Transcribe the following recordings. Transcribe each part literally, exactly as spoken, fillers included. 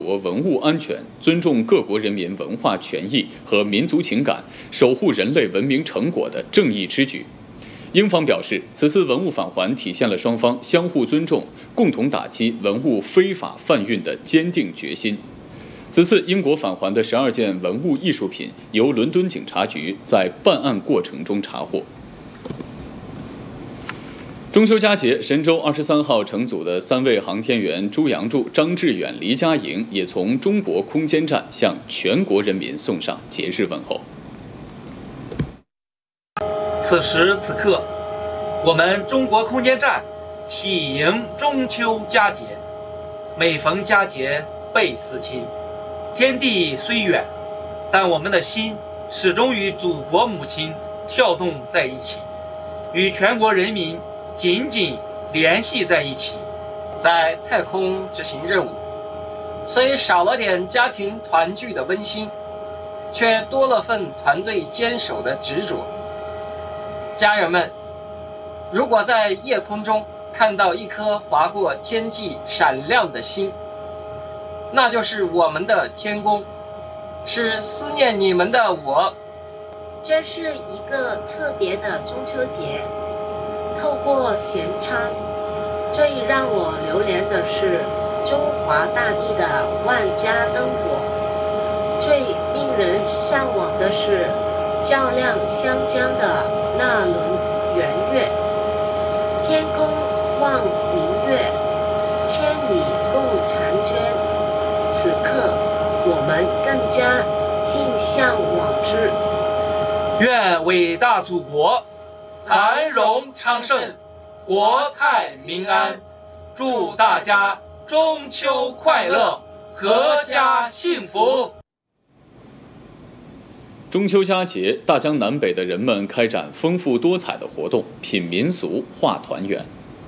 国文物安全，尊重各国人民文化权益和民族情感，守护人类文明成果的正义之举。英方表示，此次文物返还体现了双方相互尊重、共同打击文物非法贩运的坚定决心。此次英国返还的十二件文物艺术品，由伦敦警察局在办案过程中查获。中秋佳节，神舟二十三号乘组的三位航天员朱杨柱、张志远、黎佳莹也从中国空间站向全国人民送上节日问候。 此时此刻，我们中国空间站喜迎中秋佳节。每逢佳节倍思亲，天地虽远，但我们的心始终与祖国母亲跳动在一起，与全国人民紧紧联系在一起。 在太空执行任务，虽少了点家庭团聚的温馨，却多了份团队坚守的执着。家人们，如果在夜空中看到一颗划过天际闪亮的星，那就是我们的天宫，是思念你们的我。 这是一个特别的中秋节，透过弦唱，最让我流连的是中华大地的万家灯火，最令人向往的是较量湘江的那轮圆月。天公望明月，千里共婵娟。此刻我们更加心向往之。 愿伟大祖国繁荣昌盛，国泰民安。祝大家中秋快乐，阖家幸福。 中秋佳节，大江南北的人们开展丰富多彩的活动，品民俗，话团圆。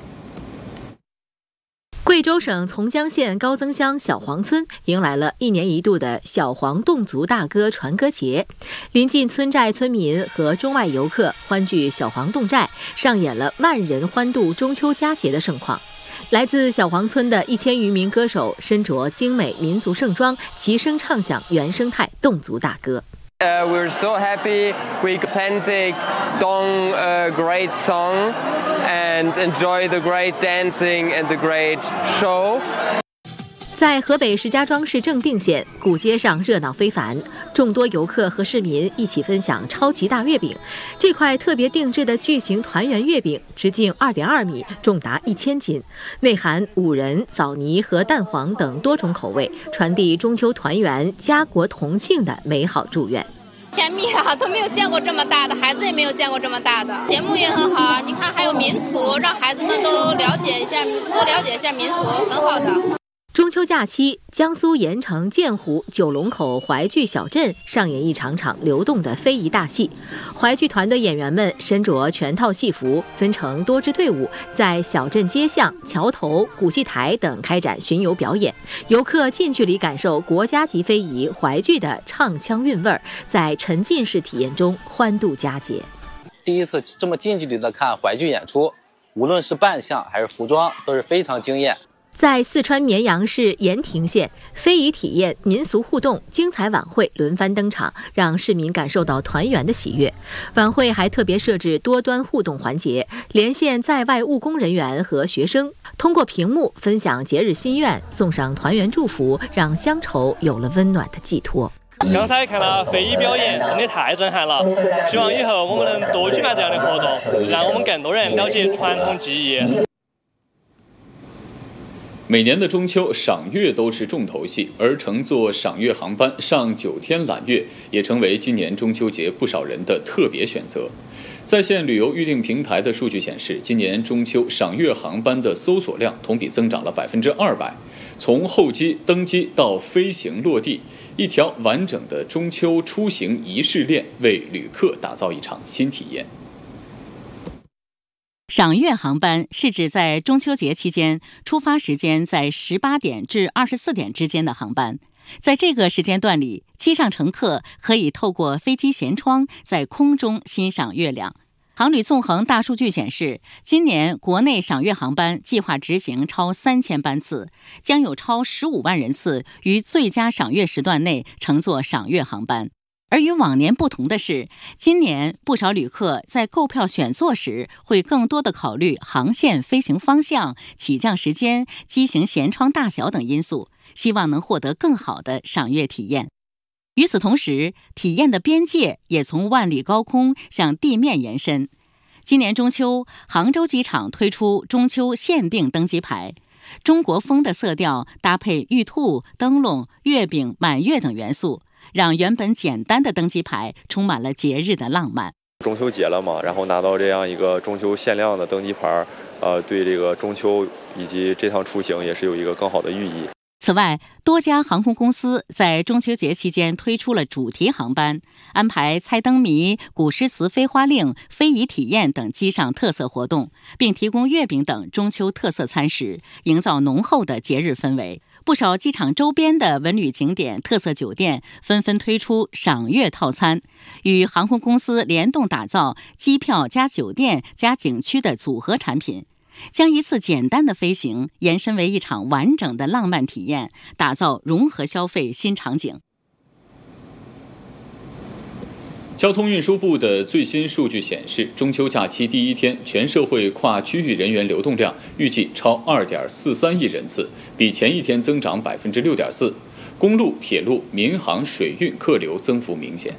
贵州省从江县高增乡小黄村迎来了一年一度的小黄侗族大歌传歌节，临近村寨村民和中外游客欢聚小黄侗寨，上演了万人欢度中秋佳节的盛况。来自小黄村的一千余名歌手身着精美民族盛装，齐声唱响原生态侗族大歌。 Uh, we're so happy we could authentic Dong a great song and enjoy the great dancing and the great show. 在河北石家庄市正定县，古街上热闹非凡，众多游客和市民一起分享超级大月饼。这块特别定制的巨型团圆月饼直径二点二米，重达一千斤，内含五仁、枣泥和蛋黄等多种口味，传递中秋团圆、家国同庆的美好祝愿。 甜蜜啊，都没有见过这么大的，孩子也没有见过这么大的。节目也很好，你看还有民俗，让孩子们都了解一下，多了解一下民俗，很好的。 中秋假期，江苏盐城建湖九龙口淮剧小镇上演一场场流动的非遗大戏。淮剧团队演员们身着全套戏服，分成多支队伍，在小镇街巷、桥头、古戏台等开展巡游表演。游客近距离感受国家级非遗淮剧的唱腔韵味儿，在沉浸式体验中欢度佳节。 第一次这么近距离的看淮剧演出，无论是扮相还是服装，都是非常惊艳。 在四川绵阳市盐亭县，非遗体验、民俗互动、精彩晚会轮番登场，让市民感受到团圆的喜悦。晚会还特别设置多端互动环节，连线在外务工人员和学生，通过屏幕分享节日心愿，送上团圆祝福，让乡愁有了温暖的寄托。 刚才看了非遗表演，真的太震撼了！希望以后我们能多举办这样的活动，让我们更多人了解传统技艺。 每年的中秋，赏月都是重头戏，而乘坐赏月航班上九天揽月，也成为今年中秋节不少人的特别选择。在线旅游预订平台的数据显示，今年中秋赏月航班的搜索量同比增长了百分之二百。从候机、登机到飞行落地，一条完整的中秋出行仪式链，为旅客打造一场新体验。 赏月航班是指在中秋节期间出发时间在十八点至二十四点之间的航班。在这个时间段里，机上乘客可以透过飞机舷窗在空中欣赏月亮。 航旅纵横大数据显示，今年国内赏月航班计划执行超三千班次，将有超十五万人次于最佳赏月时段内乘坐赏月航班。而与往年不同的是，今年不少旅客在购票选座时会更多的考虑航线、飞行方向、起降时间、机型舷窗大小等因素，希望能获得更好的赏月体验。与此同时，体验的边界也从万里高空向地面延伸。今年中秋，杭州机场推出中秋限定登机牌，中国风的色调搭配玉兔、灯笼、月饼、满月等元素，让原本简单的登机牌充满了节日的浪漫。 中秋节了嘛，然后拿到这样一个中秋限量的登机牌，呃，对这个中秋以及这趟出行也是有一个更好的寓意。 此外，多家航空公司在中秋节期间推出了主题航班，安排猜灯谜、古诗词飞花令、非遗体验等机上特色活动，并提供月饼等中秋特色餐食，营造浓厚的节日氛围。不少机场周边的文旅景点、特色酒店纷纷推出赏月套餐，与航空公司联动打造机票加酒店加景区的组合产品，将一次简单的飞行延伸为一场完整的浪漫体验，打造融合消费新场景。 交通运输部的最新数据显示，中秋假期第一天，全社会跨区域人员流动量预计超 二点四三亿人次，比前一天增长 百分之六点四。公路、铁路、民航、水运客流增幅明显。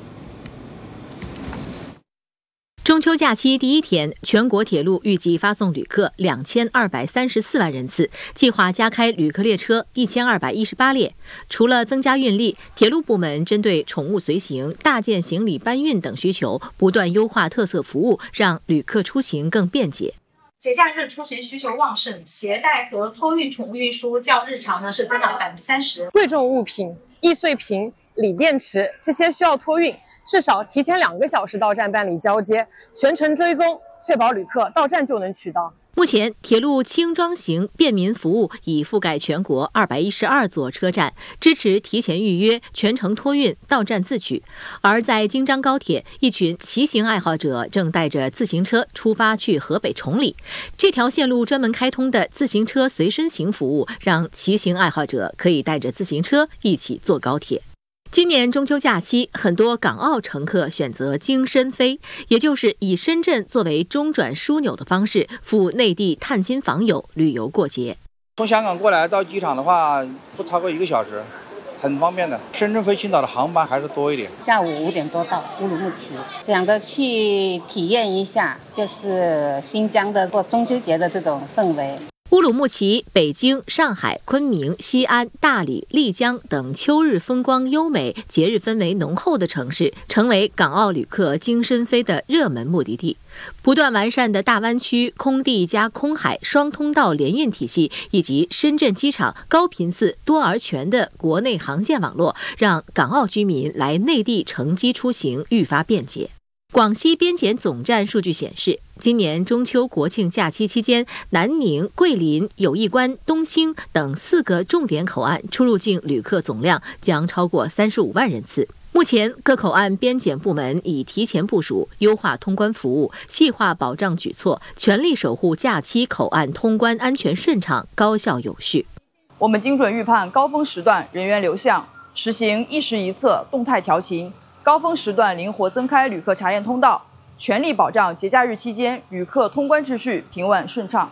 中秋假期第一天，全国铁路预计发送旅客两千二百三十四万人次，计划加开旅客列车一千二百一十八列。除了增加运力，铁路部门针对宠物随行、大件行李搬运等需求，不断优化特色服务，让旅客出行更便捷。 节假日出行需求旺盛，携带和托运宠物运输较日常呢是增长了百分之三十。 贵重物品、易碎品、锂电池这些需要托运，至少提前两个小时到站办理交接，全程追踪，确保旅客到站就能取到。 目前，铁路轻装型便民服务已覆盖全国二百一十二座车站，支持提前预约、全程托运、到站自取。而在京张高铁，一群骑行爱好者正带着自行车出发去河北崇礼。这条线路专门开通的自行车随身行服务，让骑行爱好者可以带着自行车一起坐高铁。今年中秋假期，很多港澳乘客选择京深飞，也就是以深圳作为中转枢纽的方式，赴内地探亲访友、旅游过节。 从香港过来到机场的话，不超过一个小时，很方便的。深圳飞青岛的航班还是多一点。 下午五点多到乌鲁木齐，想着去体验一下，就是新疆的过中秋节的这种氛围。 乌鲁木齐、北京、上海、昆明、西安、大理、丽江等秋日风光优美、节日氛围浓厚的城市，成为港澳旅客京深飞的热门目的地。不断完善的大湾区空地加空海双通道联运体系，以及深圳机场高频次多而全的国内航线网络，让港澳居民来内地乘机出行愈发便捷。广西边检总站数据显示，今年中秋国庆假期期间，南宁、桂林、友谊关、东兴等四个重点口岸出入境旅客总量将超过三十五万人次。目前，各口岸边检部门已提前部署优化通关服务、细化保障举措，全力守护假期口岸通关安全顺畅、高效有序。 我们精准预判高峰时段人员流向，实行一时一策动态调情。高峰时段灵活增开旅客查验通道，全力保障节假日期间旅客通关秩序平稳顺畅。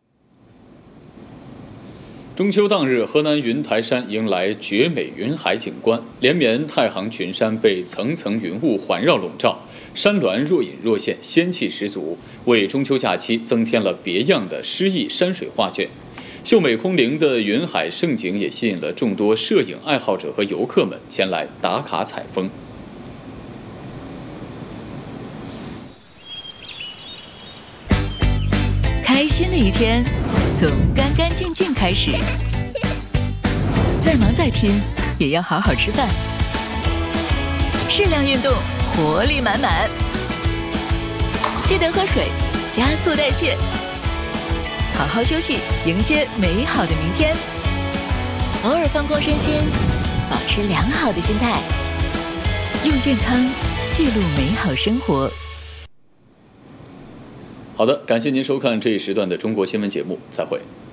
中秋当日，河南云台山迎来绝美云海景观，连绵太行群山被层层云雾环绕笼罩，山峦若隐若现，仙气十足，为中秋假期增添了别样的诗意山水画卷。秀美空灵的云海盛景也吸引了众多摄影爱好者和游客们前来打卡采风。 开心的一天从干干净净开始，再忙再拼也要好好吃饭，适量运动，活力满满，记得喝水，加速代谢，好好休息，迎接美好的明天。偶尔放空身心，保持良好的心态，用健康记录美好生活。 好的，感谢您收看这一时段的中国新闻节目，再会。